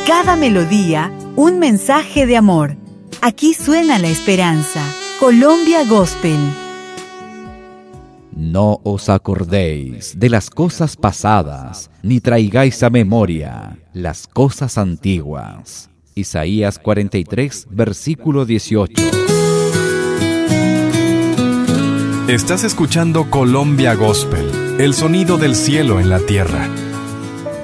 cada melodía, un mensaje de amor. Aquí suena la esperanza. Colombia Gospel. No os acordéis de las cosas pasadas, ni traigáis a memoria las cosas antiguas. Isaías 43, versículo 18. Estás escuchando Colombia Gospel, el sonido del cielo en la tierra.